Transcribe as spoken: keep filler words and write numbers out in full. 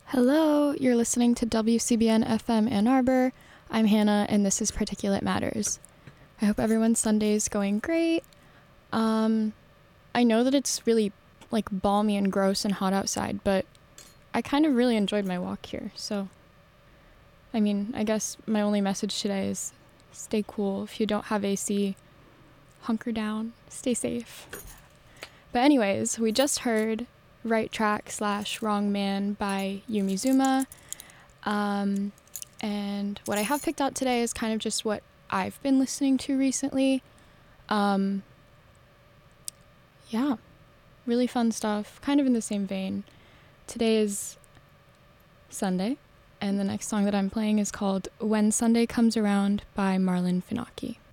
Hello, you're listening to W C B N F M Ann Arbor. I'm Hannah, and this is Particulate Matters. I hope everyone's Sunday's going great. Um, I know that it's really, like, balmy and gross and hot outside, but I kind of really enjoyed my walk here, so... I mean, I guess my only message today is stay cool. If you don't have A C, hunker down, stay safe. But anyways, we just heard Right Track slash Wrong Man by Yumi Zuma. Um, and what I have picked out today is kind of just what I've been listening to recently. Um, yeah, really fun stuff, kind of in the same vein. Today is Sunday, and the next song that I'm playing is called When Sunday Comes Around by Marlon Finocchi.